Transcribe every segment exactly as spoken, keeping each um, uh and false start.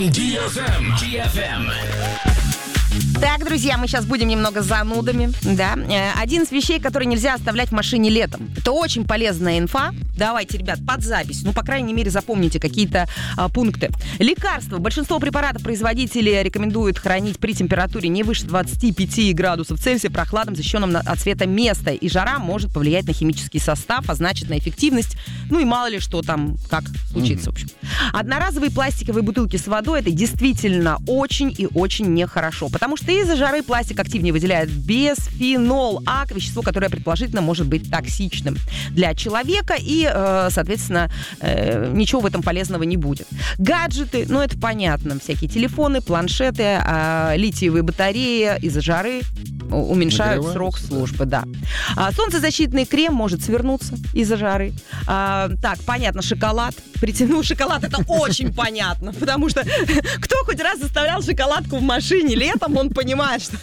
on ди эф эм. ди эф эм. Так, друзья, мы сейчас будем немного занудами, да. Один из вещей, которые нельзя оставлять в машине летом. Это очень полезная инфа. Давайте, ребят, под запись. Ну, по крайней мере, запомните какие-то а, пункты. Лекарства. Большинство препаратов производители рекомендуют хранить при температуре не выше двадцати пяти градусов Цельсия, прохладном, защищенном от света места. И жара может повлиять на химический состав, а значит, на эффективность. Ну и мало ли что там, как случится, mm-hmm. в общем. Одноразовые пластиковые бутылки с водой — это действительно очень и очень нехорошо. Потому что из-за жары пластик активнее выделяет бисфенол А, вещество, которое предположительно может быть токсичным для человека, и, э, соответственно, э, ничего в этом полезного не будет. Гаджеты, ну это понятно, всякие телефоны, планшеты, э, литиевые батареи из-за жары уменьшают срок службы, да. А, солнцезащитный крем может свернуться из-за жары. А, так, понятно, шоколад. Ну, шоколад — это очень понятно, потому что кто хоть раз заставлял шоколадку в машине летом, он понимает, что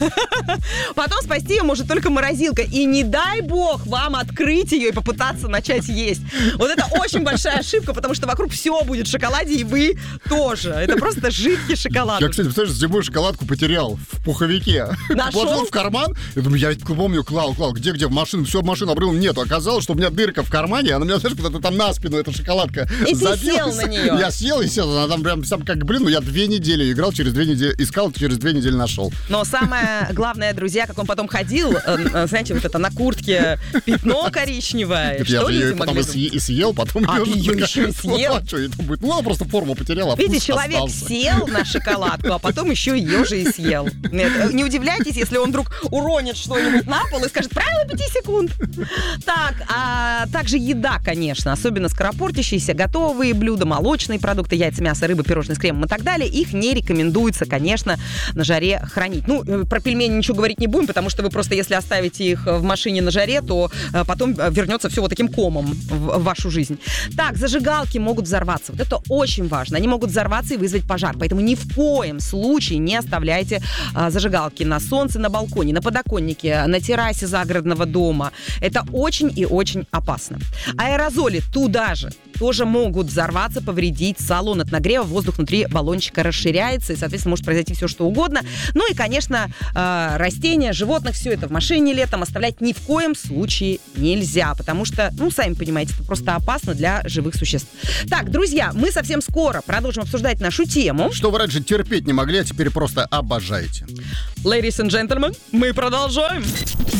потом спасти ее может только морозилка. И не дай бог вам открыть ее и попытаться начать есть. Вот это очень большая ошибка, потому что вокруг все будет в шоколаде, и вы тоже. Это просто жидкий шоколад. Я, кстати, представляешь, зимой шоколадку потерял в пуховике. Нашел? Положил в карман. Я думаю, я помню, клал, клал, где-где, в машину, все, в машину обрыл. Нет, оказалось, что у меня дырка в кармане, она у меня, знаешь, куда-то там на спину, эта шоколадка и забилась. Ты сел на нее. Я съел и сел, она там прям сам как блин, ну я две недели играл, через две недели искал, через две недели нашел. Но самое главное, друзья, как он потом ходил, знаете, вот это на куртке пятно коричневое. Я же ее потом и съел, потом а ты ее еще и съел? Ну, она просто форму потеряла, видите, человек сел на шоколадку, а потом еще ее же и съел. Не удивляйтесь, если он вдруг уронит что-нибудь на пол и скажет: правило пяти секунд. Так, а также еда, конечно, особенно скоропортящиеся, готовые блюда, молочные продукты, яйца, мясо, рыба, пирожные с кремом и так далее, их не рекомендуется, конечно, на жаре хранить. Ну, про пельмени ничего говорить не будем, потому что вы просто, если оставите их в машине на жаре, то потом вернется все вот таким комом в вашу жизнь. Так, зажигалки могут взорваться. Вот это очень важно. Они могут взорваться и вызвать пожар. Поэтому ни в коем случае не оставляйте а, зажигалки на солнце, на балконе, на подоконнике, на террасе загородного дома. Это очень и очень опасно. Аэрозоли туда же тоже могут взорваться, повредить салон. От нагрева воздух внутри баллончика расширяется, и, соответственно, может произойти все, что угодно. Ну и, конечно, э, растения, животных, все это в машине летом оставлять ни в коем случае нельзя, потому что, ну, сами понимаете, это просто опасно для живых существ. Так, друзья, мы совсем скоро продолжим обсуждать нашу тему. Что вы раньше терпеть не могли, а теперь просто обожаете. Ladies and gentlemen, мы продолжаем.